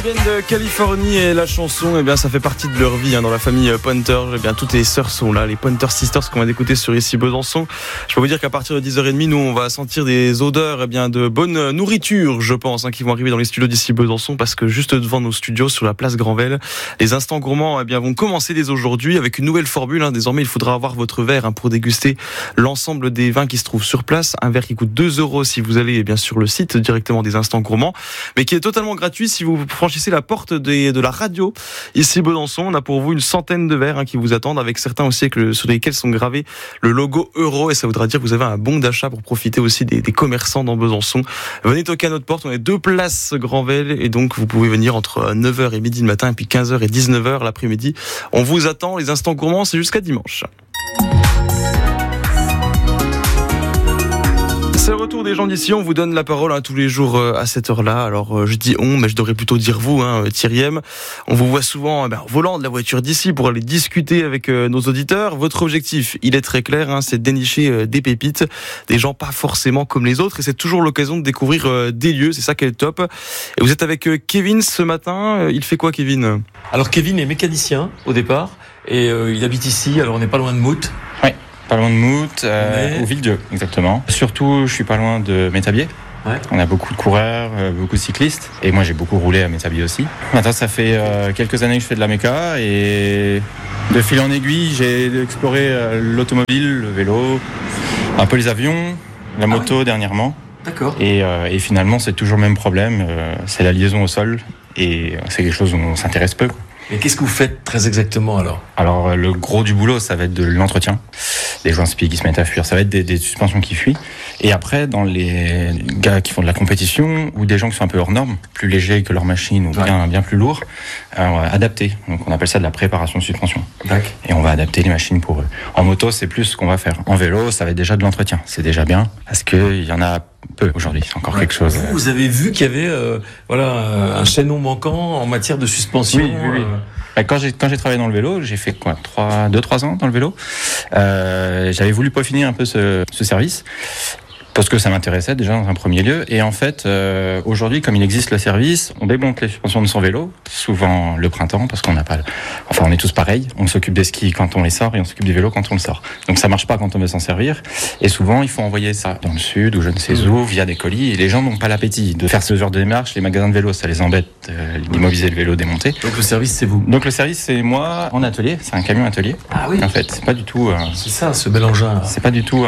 viennent de Californie et la chanson, ça fait partie de leur vie dans la famille Pointer. Toutes les sœurs sont là, les Pointer Sisters qu'on va écouter sur ici Besançon. Je peux vous dire qu'à partir de 10h30, nous on va sentir des odeurs de bonne nourriture, je pense, qui vont arriver dans les studios d'ici Besançon, parce que juste devant nos studios sur la place Granvelle, les instants gourmands vont commencer dès aujourd'hui avec une nouvelle formule. Désormais, il faudra avoir votre verre pour déguster l'ensemble des vins qui se trouvent sur place. Un verre qui coûte 2 € si vous allez sur le site directement des instants gourmands, mais qui est totalement gratuit si vous franchissez la porte de la radio ici Besançon. On a pour vous une centaine de verres qui vous attendent, avec certains aussi sur lesquels sont gravés le logo euro, et ça voudra dire que vous avez un bon d'achat pour profiter aussi des commerçants dans Besançon. Venez toquer à notre porte, on est 2 places Granvelle, et donc vous pouvez venir entre 9h et midi le matin, et puis 15h et 19h l'après-midi. On vous attend. Les instants gourmands, c'est jusqu'à dimanche. C'est le retour des gens d'ici. On vous donne la parole tous les jours à cette heure-là. Alors je dis on, mais je devrais plutôt dire vous, Thierry M. On vous voit souvent au volant de la voiture d'ici pour aller discuter avec nos auditeurs. Votre objectif, il est très clair, c'est de dénicher des pépites, des gens pas forcément comme les autres, et c'est toujours l'occasion de découvrir des lieux. C'est ça qui est le top. Et vous êtes avec Kevin ce matin. Il fait quoi, Kevin ? Alors Kevin est mécanicien au départ, et il habite ici. Alors on n'est pas loin de Mout. Oui. Pas loin de Mout, au Villedieu, exactement. Surtout, je suis pas loin de Métabier. Ouais. On a beaucoup de coureurs, beaucoup de cyclistes. Et moi, j'ai beaucoup roulé à Métabier aussi. Maintenant, ça fait quelques années que je fais de la méca. Et de fil en aiguille, j'ai exploré l'automobile, le vélo, un peu les avions, la moto dernièrement. D'accord. Et finalement, c'est toujours le même problème. C'est la liaison au sol. Et c'est quelque chose où on s'intéresse peu. Mais qu'est-ce que vous faites très exactement alors ? Alors le gros du boulot, ça va être de l'entretien, des joints spi qui se mettent à fuir, ça va être des suspensions qui fuient. Et après, dans les gars qui font de la compétition ou des gens qui sont un peu hors normes, plus légers que leur machine ou bien plus lourds, on va adapter. Donc on appelle ça de la préparation de suspension. D'accord. Et on va adapter les machines pour eux. En moto, c'est plus ce qu'on va faire. En vélo, ça va être déjà de l'entretien. C'est déjà bien parce qu'il y en a peu aujourd'hui. C'est encore quelque chose. Vous avez vu qu'il y avait un chaînon manquant en matière de suspension. Oui. Quand j'ai travaillé dans le vélo, j'ai fait 2-3 ans dans le vélo. J'avais voulu peaufiner un peu ce service, parce que ça m'intéressait déjà dans un premier lieu. Et en fait, aujourd'hui, comme il existe le service, on démonte les suspensions de son vélo, souvent le printemps, parce qu'on n'a pas... Enfin, on est tous pareils. On s'occupe des skis quand on les sort et on s'occupe du vélo quand on le sort. Donc ça marche pas quand on veut s'en servir. Et souvent, il faut envoyer ça dans le sud ou je ne sais où, via des colis. Et les gens n'ont pas l'appétit de faire ce genre de démarche. Les magasins de vélo, ça les embête d'immobiliser le vélo démonté. Donc le service, c'est vous ? Donc le service, c'est moi en atelier. C'est un camion atelier. Ah oui. En fait, c'est pas du tout... c'est ça, ce bel engin. C'est pas du tout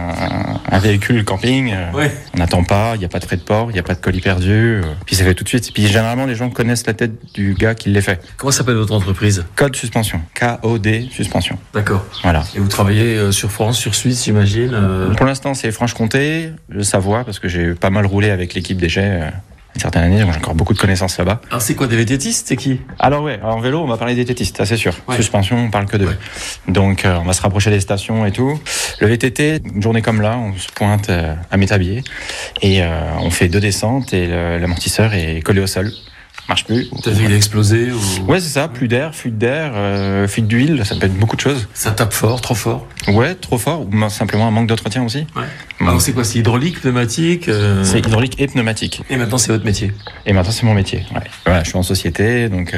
un véhicule camping. Ouais. On n'attend pas, il n'y a pas de frais de port, il n'y a pas de colis perdu. Puis c'est fait tout de suite. Puis généralement, les gens connaissent la tête du gars qui les fait. Comment s'appelle votre entreprise ? Code Suspension. KOD Suspension. D'accord. Voilà. Et vous travaillez sur France, sur Suisse, j'imagine Pour l'instant, c'est Franche-Comté, le Savoie, parce que j'ai pas mal roulé avec l'équipe des Jets. Une certaine année, j'ai encore beaucoup de connaissances là-bas. Alors c'est quoi, des VTTistes, c'est qui ? Alors en vélo, on va parler des VTTistes, ça c'est sûr. Ouais. Suspension, on parle que d'eux. Ouais. Donc on va se rapprocher des stations et tout. Le VTT, une journée comme là, on se pointe à Métabier et on fait 2 descentes et l'amortisseur est collé au sol. Marche plus. T'as vu, il a explosé ou... Ouais, c'est ça, plus d'air, fuite fuite d'huile, ça peut être beaucoup de choses. Ça tape fort, trop fort ? Ouais, trop fort, ou simplement un manque d'entretien aussi. Ouais. Alors c'est quoi, c'est hydraulique, pneumatique C'est hydraulique et pneumatique. Et maintenant c'est votre métier ? Et maintenant c'est mon métier, ouais. Voilà, je suis en société, donc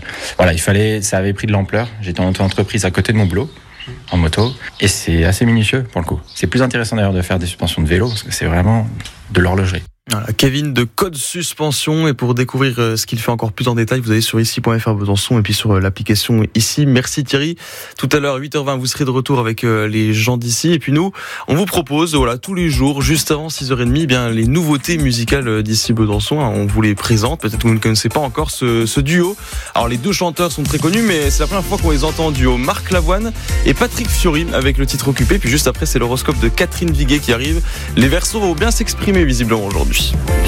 ça avait pris de l'ampleur. J'étais en auto-entreprise à côté de mon boulot, en moto, et c'est assez minutieux pour le coup. C'est plus intéressant d'ailleurs de faire des suspensions de vélo, parce que c'est vraiment de l'horlogerie. Voilà, Kevin de Code Suspension, et pour découvrir ce qu'il fait encore plus en détail, vous allez sur ici.fr Besançon et puis sur l'application ici. Merci Thierry. Tout à l'heure, 8h20, vous serez de retour avec les gens d'ici, et puis nous, on vous propose tous les jours, juste avant 6h30, les nouveautés musicales d'ici Besançon. On vous les présente, peut-être que vous ne connaissez pas encore ce duo. Alors les 2 chanteurs sont très connus, mais c'est la première fois qu'on les entend en duo. Marc Lavoine et Patrick Fiori avec le titre Occupé, puis juste après c'est l'horoscope de Catherine Viguet qui arrive. Les Verseaux vont bien s'exprimer visiblement aujourd'hui.